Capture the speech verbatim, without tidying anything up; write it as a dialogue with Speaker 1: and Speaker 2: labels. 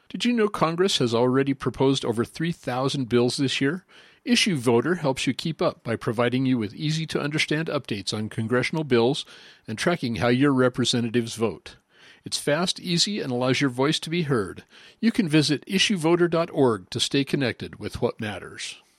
Speaker 1: Did you know Congress has already proposed over three thousand bills this year? Issue Voter helps you keep up by providing you with easy-to-understand updates on congressional bills and tracking how your representatives vote. It's fast, easy, and allows your voice to be heard. You can visit issue voter dot org to stay connected with what matters.